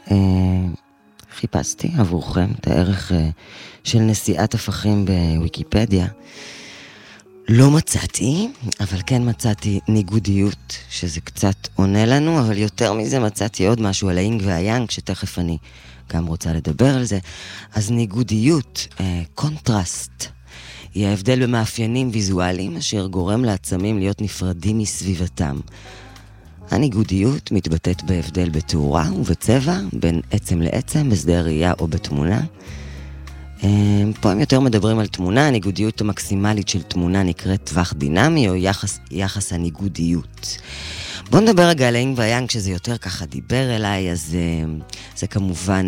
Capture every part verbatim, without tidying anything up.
חיפשתי עבורכם את הערך של נשיאת הפכים בוויקיפדיה. לא מצאתי, אבל כן מצאתי ניגודיות, שזה קצת עונה לנו, אבל יותר מזה מצאתי עוד משהו על האינג והיאנג, שתכף אני גם רוצה לדבר על זה. אז ניגודיות, קונטרסט, היא ההבדל במאפיינים ויזואליים, אשר גורם לעצמים להיות נפרדים מסביבתם. הניגודיות מתבטאת בהבדל בתאורה ובצבע, בין עצם לעצם, בשדה ראייה או בתמונה. פה הם יותר מדברים על תמונה, הניגודיות המקסימלית של תמונה נקראת טווח דינמי או יחס, יחס הניגודיות. בואו נדבר רגע על האינג והיאנג, שזה יותר ככה דיבר אליי, אז זה כמובן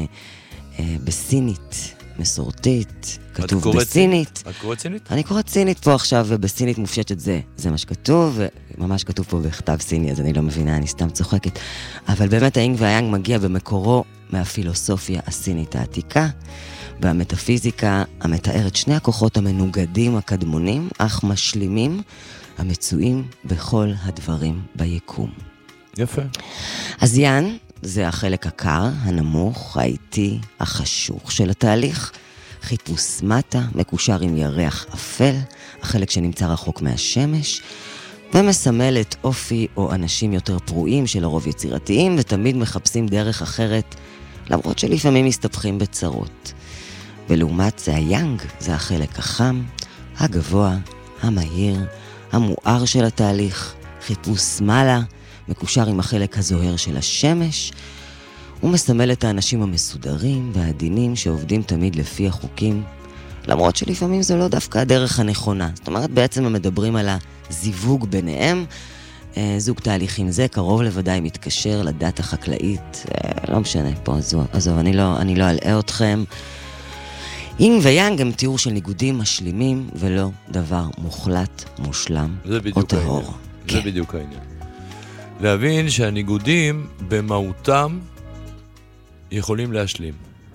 בסינית, מסורתית, כתוב בסינית. את קוראת סינית? אני קוראת סינית פה עכשיו, ובסינית מופשטת זה, זה מה שכתוב, וממש כתוב פה בכתב סיני, אז אני לא מבינה, אני סתם צוחקת. אבל באמת האינג והיאנג מגיע במקורו מהפילוסופיה הסינית העתיקה, והמטאפיזיקה המתארת שני הכוחות המנוגדים הקדמונים, אך משלימים, המצויים בכל הדברים ביקום. יפה. אז יאן, זה החלק הקר, הנמוך, האיטי, החשוך של התהליך. חיפוש מטה, מקושר עם ירח אפל, החלק שנמצא רחוק מהשמש, ומסמל את אופי או אנשים יותר פרועים שלרוב יצירתיים, ותמיד מחפשים דרך אחרת, למרות שלפעמים מסתבכים בצרות. ולעומת זה היאנג, זה החלק החם, הגבוה, המהיר, המואר של התהליך, חיפוש מעלה, מקושר עם החלק הזוהר של השמש, הוא מסמל את האנשים המסודרים והעדינים שעובדים תמיד לפי החוקים, למרות שלפעמים זו לא דווקא הדרך הנכונה. זאת אומרת, בעצם הם מדברים על הזיווג ביניהם. זוג תהליכים זה קרוב לוודאי מתקשר לדת החקלאית, לא משנה פה, עזוב, אני לא, אני לא אלאה אתכם. אינג ויאנג הם תיאור של ניגודים משלימים ולא דבר מוחלט, מושלם או טהור. זה כן. בדיוק העניין. להבין שהניגודים במהותם יכולים להשלים.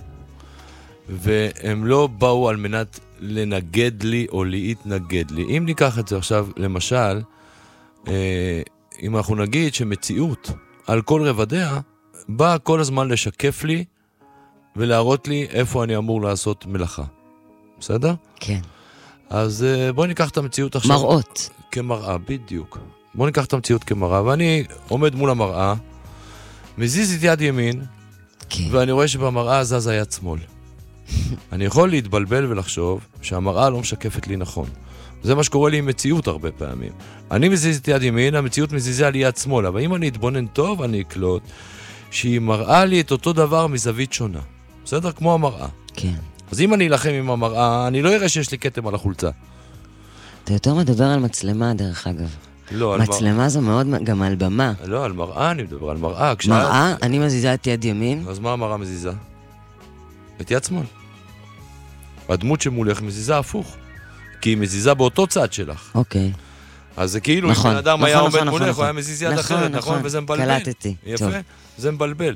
והם לא באו על מנת לנגד לי או להתנגד לי. אם ניקח את זה עכשיו, למשל, אם אנחנו נגיד שמציאות על כל רבדיה באה כל הזמן לשקף לי ולהראות לי איפה אני אמור לעשות מלאכה. בסדר? כן. אז בואי ניקח את המציאות עכשיו. מראות. כמראה, בדיוק. בואו ניקח את המציאות כמראה, ואני עומד מול המראה, מזיז את יד ימין, כן. ואני רואה שבמראה זז היד שמאל. אני יכול להתבלבל ולחשוב שהמראה לא משקפת לי נכון. זה מה שקורה לי עם מציאות הרבה פעמים. אני מזיז את יד ימין, המציאות מזיזה לי יד שמאל, אבל אם אני אתבונן טוב, אני אקלוט שהיא מראה לי את אותו דבר מזווית שונה. בסדר? כמו המראה. כן. אז אם אני אלחם עם המראה, אני לא אראה שיש לי כתם על החולצה. אתה יותר מדבר על מצלמה, דרך אגב. לא, מצלמה זו מאוד, גם על במה. לא, על מראה, אני מדבר על מראה. מראה? אני מזיזה את יד ימין. אז מה המראה מזיזה? את יד שמאל. הדמות שמולך מזיזה הפוך. כי היא מזיזה באותו צד שלך. אוקיי. אז זה כאילו, אם בן אדם היה עומד מולך, הוא היה מזיז יד אחרת, נכון? וזה מבלבל. קלטתי. יפה, זה מבלבל.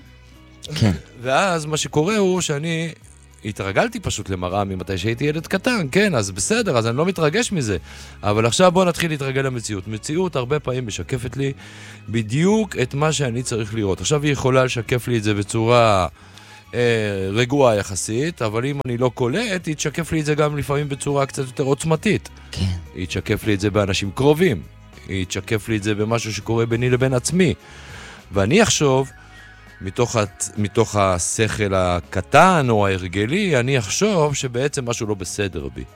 כן. ואז מה שקורה הוא שאני התרגלתי פשוט למראה ממתי שהייתי ילד קטן, כן, אז בסדר, אז אני לא מתרגש מזה. אבל עכשיו בוא נתחיל להתרגל למציאות. מציאות הרבה פעמים משקפת לי בדיוק את מה שאני צריך לראות. עכשיו היא יכולה לשקף לי את זה בצורה אה, רגועה יחסית, אבל אם אני לא קולט, היא תשקף לי את זה גם לפעמים בצורה קצת יותר עוצמתית. כן. היא תשקף לי את זה באנשים קרובים. היא תשקף לי את זה במשהו שקורה ביני לבין עצמי. ואני אחשוב, מתוך, מתוך השכל הקטן או ההרגלי, אני אחשוב שבעצם משהו לא בסדר בי.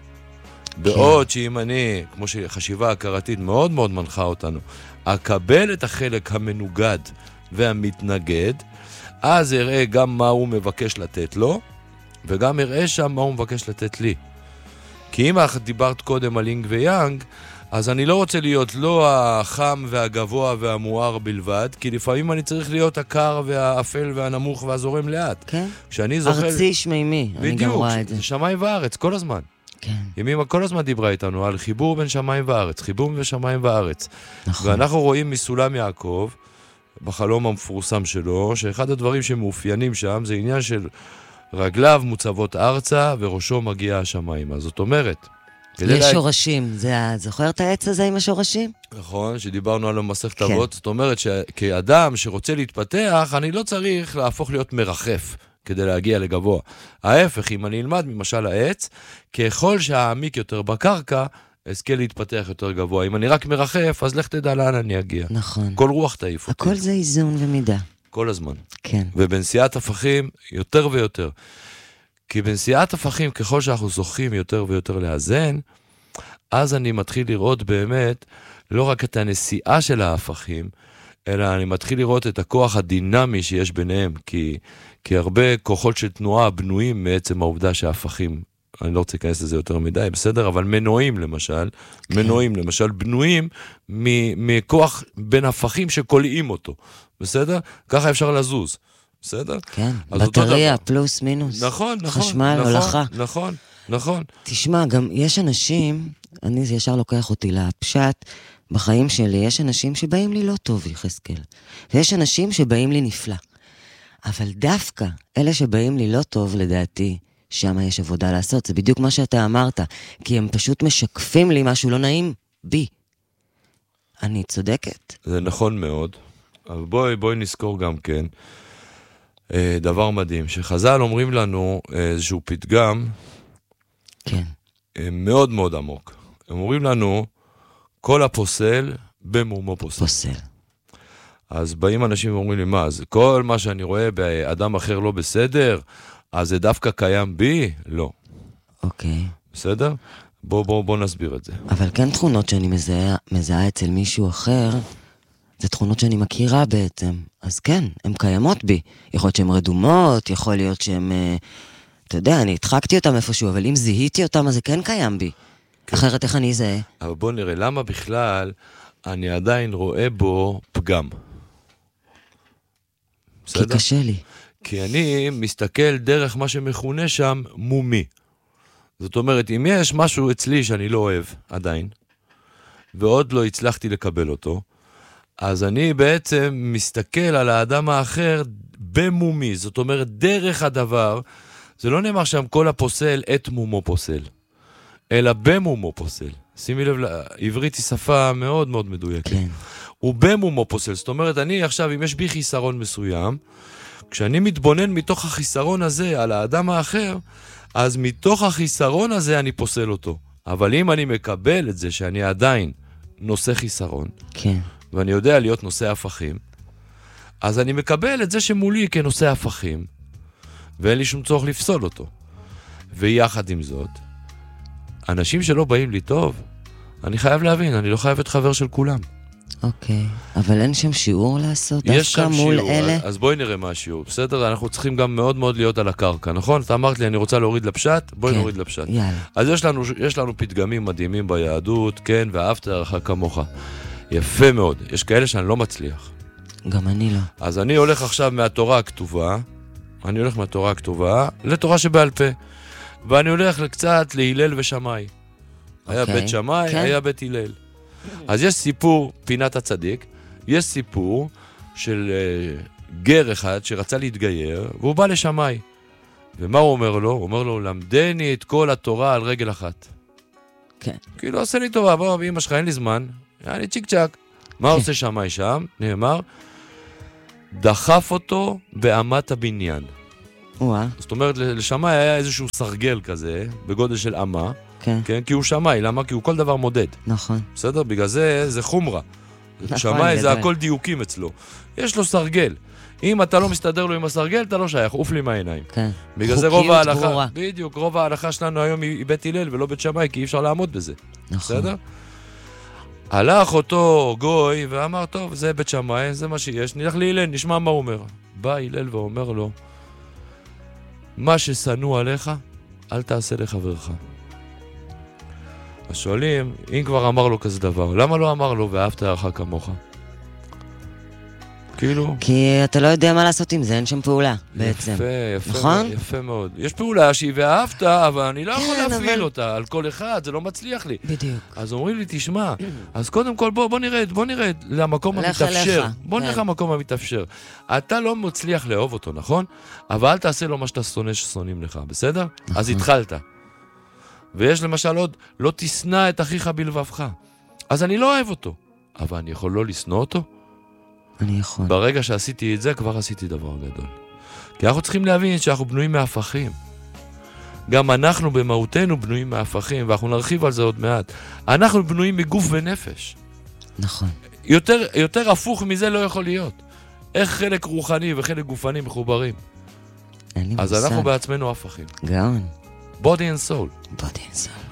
כן. בעוד שאם אני, כמו שחשיבה הכרתית מאוד מאוד מנחה אותנו, אקבל את החלק המנוגד והמתנגד, אז אראה גם מה הוא מבקש לתת לו, וגם אראה שם מה הוא מבקש לתת לי. כי אם דיברת קודם על אינג ויאנג, אז אני לא רוצה להיות לא החם והגבוה והמואר בלבד, כי לפעמים אני צריך להיות הקר והאפל והנמוך והזורם לאט. כן. כשאני זוכר... ארצי שמימי, אני גם רואה את זה. בדיוק, זה שמיים וארץ, כל הזמן. כן. ימימה כל הזמן דיברה איתנו על חיבור בין שמיים וארץ, חיבור בין שמיים וארץ. נכון. ואנחנו רואים מסולם יעקב, בחלום המפורסם שלו, שאחד הדברים שמאופיינים שם זה עניין של רגליו מוצבות ארצה וראשו מגיע השמיים. אז זאת אומרת, יש שורשים, זוכר את העץ הזה עם השורשים? נכון, שדיברנו על מסכת אבות, זאת אומרת שכאדם שרוצה להתפתח, אני לא צריך להפוך להיות מרחף כדי להגיע לגבוה. ההפך, אם אני אלמד ממשל העץ, ככל שהעמיק יותר בקרקע, אזכה להתפתח יותר גבוה. אם אני רק מרחף, אז לך תדע לאן אני אגיע. נכון. כל רוח תעיף אותי. הכל זה איזון ומידה. כל הזמן. כן. ובנסיעת הפכים, יותר ויותר. כי בנסיעת הפכים, ככל שאנחנו זוכים יותר ויותר לאזן, אז אני מתחיל לראות באמת, לא רק את הנסיעה של ההפכים, אלא אני מתחיל לראות את הכוח הדינמי שיש ביניהם, כי, כי הרבה כוחות של תנועה בנויים מעצם העובדה שההפכים, אני לא רוצה להיכנס לזה יותר מדי, בסדר? אבל מנועים למשל, כן. מנועים למשל בנויים מכוח בין הפכים שקולעים אותו, בסדר? ככה אפשר לזוז. בסדר? כן, בטריה, פלוס, מינוס. נכון, נכון. חשמל, נכון, הולכה. נכון, נכון. תשמע, גם יש אנשים, אני ישר לוקח אותי לפשט, בחיים שלי יש אנשים שבאים לי לא טוב, יחזקאל. ויש אנשים שבאים לי נפלא. אבל דווקא אלה שבאים לי לא טוב, לדעתי, שם יש עבודה לעשות. זה בדיוק מה שאתה אמרת, כי הם פשוט משקפים לי משהו לא נעים בי. אני צודקת. זה נכון מאוד. אבל בואי, בואי נזכור גם כן. דבר מדהים, שחז"ל אומרים לנו איזשהו פתגם, כן. מאוד מאוד עמוק. הם אומרים לנו, כל הפוסל במומו פוסל. פוסל. אז באים אנשים ואומרים לי, מה, אז כל מה שאני רואה באדם אחר לא בסדר, אז זה דווקא קיים בי? לא. אוקיי. בסדר? בוא, בוא, בוא נסביר את זה. אבל כן תכונות שאני מזהה, מזהה אצל מישהו אחר, זה תכונות שאני מכירה בעצם. אז כן, הן קיימות בי. יכול להיות שהן רדומות, יכול להיות שהן... אתה יודע, אני הדחקתי אותם איפשהו, אבל אם זיהיתי אותם, אז זה כן קיים בי. כן. אחרת איך אני אזהה? אבל בוא נראה, למה בכלל אני עדיין רואה בו פגם? כי קשה לי. כי אני מסתכל דרך מה שמכונה שם מומי. זאת אומרת, אם יש משהו אצלי שאני לא אוהב עדיין, ועוד לא הצלחתי לקבל אותו, אז אני בעצם מסתכל על האדם האחר במומי. זאת אומרת, דרך הדבר, זה לא נאמר שם כל הפוסל את מומו פוסל, אלא במומו פוסל. שימי לב, עברית היא שפה מאוד מאוד מדויקת. כן. הוא במומו פוסל. זאת אומרת, אני עכשיו, אם יש בי חיסרון מסוים, כשאני מתבונן מתוך החיסרון הזה על האדם האחר, אז מתוך החיסרון הזה אני פוסל אותו. אבל אם אני מקבל את זה שאני עדיין נושא חיסרון, כן. ואני יודע להיות נושא הפכים, אז אני מקבל את זה שמולי כנושא הפכים, ואין לי שום צורך לפסול אותו. ויחד עם זאת, אנשים שלא באים לי טוב, אני חייב להבין, אני לא חייב את חבר של כולם. אוקיי, אבל אין שם שיעור לעשות דווקא מול שיעור, אלה? אז בואי נראה מה השיעור, בסדר? אנחנו צריכים גם מאוד מאוד להיות על הקרקע, נכון? אתה אמרת לי, אני רוצה להוריד לפשט, בואי כן, נוריד לפשט. יאללה. אז יש לנו, יש לנו פתגמים מדהימים ביהדות, כן, ואהבת לרעך כמוך. יפה מאוד, יש כאלה שאני לא מצליח. גם אני לא. אז אני הולך עכשיו מהתורה הכתובה, אני הולך מהתורה הכתובה לתורה שבעל פה, ואני הולך קצת להילל ושמאי. היה אוקיי. בית שמאי, כן. היה בית הלל. אז יש סיפור, פינת הצדיק, יש סיפור של uh, גר אחד שרצה להתגייר, והוא בא לשמאי. ומה הוא אומר לו? הוא אומר לו, למדני את כל התורה על רגל אחת. כן. כאילו, עושה לי טובה, בוא, אמא שלך, אין לי זמן, אני צ'יק צ'ק. מה כן. עושה שמאי שם? נאמר, דחף אותו באמת הבניין. וואה. זאת אומרת, לשמאי היה איזשהו סרגל כזה, בגודל של אמה, כן. כן? כי הוא שמאי, למה? כי הוא כל דבר מודד. נכון. בסדר? בגלל זה זה חומרה. נכון, שמאי זה גדול. הכל דיוקים אצלו. יש לו סרגל. אם אתה לא מסתדר לו עם הסרגל, אתה לא שייך, עוף לי מהעיניים. כן. בגלל זה רוב חוקיות ההלכה, ברורה. בדיוק, רוב ההלכה שלנו היום היא בית הלל ולא בית שמאי, כי אי אפשר לעמוד בזה. נכון. בסדר? הלך אותו גוי ואמר, טוב, זה בית שמאי, זה מה שיש, נלך להלל, נשמע מה הוא אומר. בא הלל ואומר לו, מה ששנוא עליך, אל תעשה לחברך. אז שואלים, אם כבר אמר לו כזה דבר, למה לא אמר לו ואהבת לרעך כמוך? כאילו... כי אתה לא יודע מה לעשות עם זה, אין שם פעולה בעצם. יפה, יפה, נכון? יפה מאוד. יש פעולה שהיא ואהבת, אבל אני לא יכול כן, להפעיל אבל- אותה על כל אחד, זה לא מצליח לי. בדיוק. אז אומרים לי, תשמע, אז קודם כל בוא, בוא נרד, בוא נרד למקום לך המתאפשר. אליך, בוא כן. נלך למקום המתאפשר. אתה לא מצליח לאהוב אותו, נכון? אבל אל תעשה לו מה שאתה שונא ששונאים לך, בסדר? נכון. אז התחלת. ויש למשל עוד, לא תשנא את אחיך בלבבך. אז אני לא אוהב אותו, אבל אני יכול לא לשנוא אותו? אני יכול. ברגע שעשיתי את זה, כבר עשיתי דבר גדול. כי אנחנו צריכים להבין שאנחנו בנויים מהפכים. גם אנחנו במהותנו בנויים מהפכים, ואנחנו נרחיב על זה עוד מעט. אנחנו בנויים מגוף ונפש. נכון. יותר, יותר הפוך מזה לא יכול להיות. איך חלק רוחני וחלק גופני מחוברים. אין לי אז מושג. אנחנו בעצמנו הפכים. גאון. body and soul. body and soul.